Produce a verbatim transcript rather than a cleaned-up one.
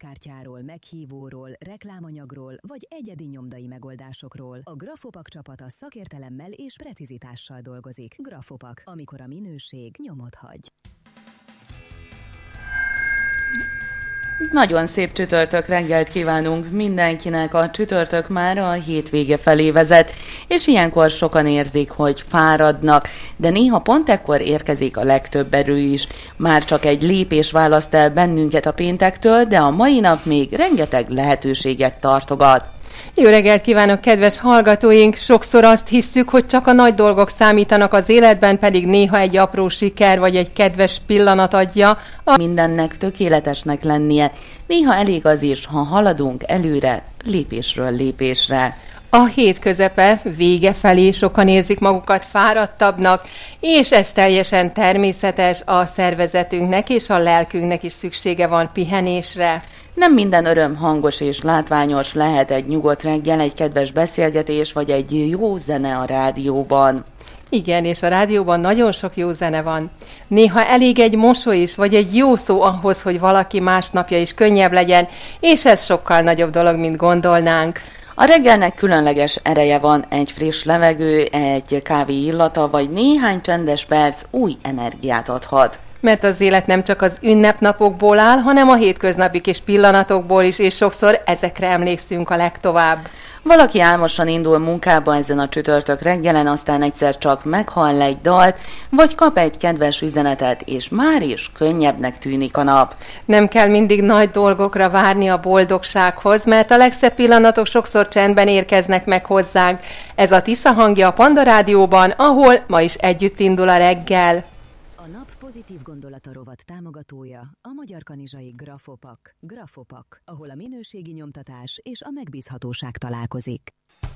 hitelkártyáról, meghívóról, reklámanyagról vagy egyedi nyomdai megoldásokról. A Grafopak csapata szakértelemmel és precizitással dolgozik. Grafopak, amikor a minőség nyomot hagy. Nagyon szép csütörtök reggelt kívánunk mindenkinek, a csütörtök már a hétvége felé vezet, és ilyenkor sokan érzik, hogy fáradnak, de néha pont ekkor érkezik a legtöbb erő is. Már csak egy lépés választ el bennünket a péntektől, de a mai nap még rengeteg lehetőséget tartogat. Jó reggelt kívánok, kedves hallgatóink! Sokszor azt hisszük, hogy csak a nagy dolgok számítanak az életben, pedig néha egy apró siker vagy egy kedves pillanat adja. A... Mindennek tökéletesnek lennie, néha elég az is, ha haladunk előre, lépésről lépésre. A hét közepe vége felé sokan érzik magukat fáradtabbnak, és ez teljesen természetes, a szervezetünknek és a lelkünknek is szüksége van pihenésre. Nem minden öröm hangos és látványos, lehet egy nyugodt reggel, egy kedves beszélgetés, vagy egy jó zene a rádióban. Igen, és a rádióban nagyon sok jó zene van. Néha elég egy mosoly is, vagy egy jó szó ahhoz, hogy valaki másnapja is könnyebb legyen, és ez sokkal nagyobb dolog, mint gondolnánk. A reggelnek különleges ereje van, egy friss levegő, egy kávé illata, vagy néhány csendes perc új energiát adhat. Mert az élet nem csak az ünnepnapokból áll, hanem a hétköznapi kis pillanatokból is, és sokszor ezekre emlékszünk a legtovább. Valaki álmosan indul munkába ezen a csütörtök reggelen, aztán egyszer csak meghall egy dalt, vagy kap egy kedves üzenetet, és már is könnyebbnek tűnik a nap. Nem kell mindig nagy dolgokra várni a boldogsághoz, mert a legszebb pillanatok sokszor csendben érkeznek meg hozzánk. Ez a Tisza hangja a Panda Rádióban, ahol ma is együtt indul a reggel. A nap pozitív gondolata rovat támogatója a Magyar Kanizsai Grafopak. Grafopak, ahol a minőségi nyomtatás és a megbízhatóság találkozik.